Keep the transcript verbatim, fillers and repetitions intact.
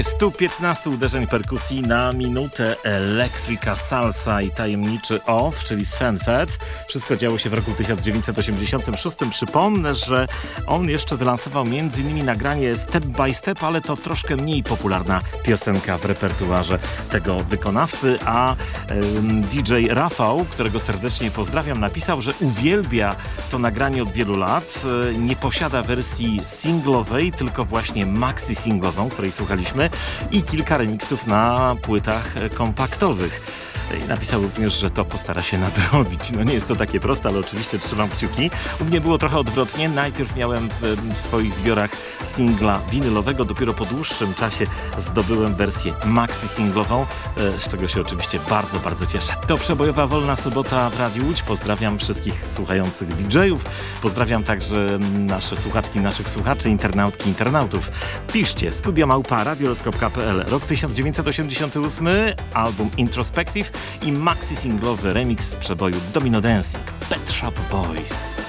sto piętnaście uderzeń perkusji na minutę, Electrica Salsa i tajemniczy Off, czyli Sven Feth. Wszystko działo się w roku tysiąc dziewięćset osiemdziesiątym szóstym. Przypomnę, że on jeszcze wylansował między innymi nagranie Step by Step, ale to troszkę mniej popularna piosenka w repertuarze tego wykonawcy, a ym, D J Rafał, którego serdecznie pozdrawiam, napisał, że uwielbia to nagranie od wielu lat. Nie posiada wersji singlowej, tylko właśnie maxi singlową, której słuchaliśmy, i kilka remiksów na płytach kompaktowych. I napisał również, że to postara się nadrobić. No nie jest to takie proste, ale oczywiście trzymam kciuki. U mnie było trochę odwrotnie. Najpierw miałem w swoich zbiorach singla winylowego, dopiero po dłuższym czasie zdobyłem wersję maxi singlową, z czego się oczywiście bardzo, bardzo cieszę. To przebojowa Wolna Sobota w Radiu Łódź. Pozdrawiam wszystkich słuchających D J-ów. Pozdrawiam także nasze słuchaczki, naszych słuchaczy, internautki, internautów. Piszcie studia małpa radiolog kropka p l. Rok tysiąc dziewięćset osiemdziesiąty ósmy, album Introspective i maxi singlowy remix przeboju Domino Dancing, Pet Shop Boys.